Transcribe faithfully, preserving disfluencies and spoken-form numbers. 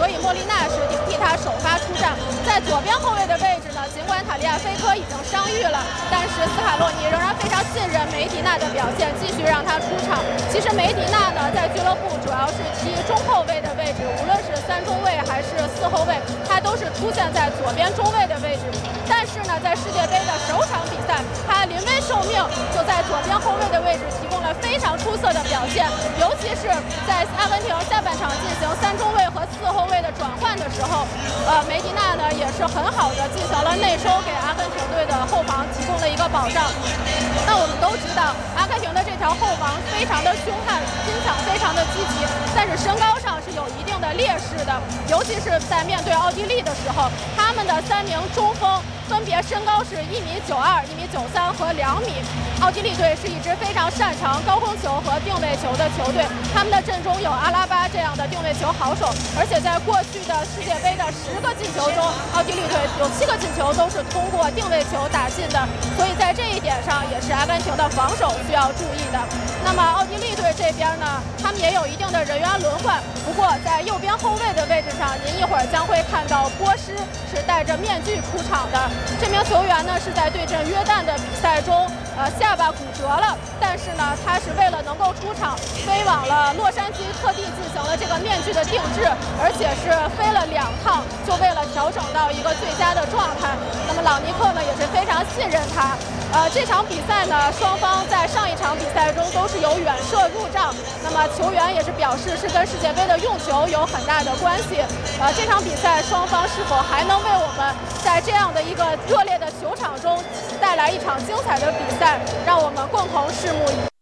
所以莫莉娜是顶替他首发出战。在左边后卫的位置呢，尽管塔利亚菲科已经伤愈了，但是斯卡洛尼仍然非常信任梅迪纳的表现，继续让他出场。其实梅迪纳呢，在俱乐部主要是踢中后卫的位置，无论是三中卫还是四后卫，他都是出现在左边中卫的位置。但是呢，在世界杯的首场比赛，他临危受命，就在左边后卫的位置提供了非常出色的表现，尤其是在阿根廷下半场进行三中卫和四后卫的转换的时候，呃，梅迪纳呢也是很好的进行了内收，给阿根廷队的后防提供了一个保障。那我们都知道，阿根廷的这条后防非常的凶悍，拼抢非常的积极，但是身高上是有一定的劣势的，尤其是在面对奥地利的时候，他们的三名中锋分别身高是一米九二、一米九三和两米。奥地利队是一支非常擅长高空球和定位球的球队，他们的阵中有阿拉巴这样的定位球好手，而且在过去的世界杯的十个进球中，奥地利队有七个进球都是通过定位球打进的，所以在这一点上也是阿根廷的防守需要注意的。那么奥地利队这边呢，他们也有一定的人员轮换，不过在右边后卫的位置上，您一会儿将会看到波施是戴着面具出场的。这名球员呢是在对阵约旦的比赛中，呃下巴骨折了，但是呢他是为了能够出场，飞往了洛杉矶，特地进行了这个面具的定制，而且是飞了两趟，就为了调整到一个最佳的状态。那么朗尼克呢也是非常信任他。呃，这场比赛呢，双方在上一场比赛中都是有远射入账，那么球员也是表示是跟世界杯的用球有很大的关系。呃，这场比赛双方是否还能为我们在这样的一个热烈的球场中带来一场精彩的比赛，让我们共同拭目以待。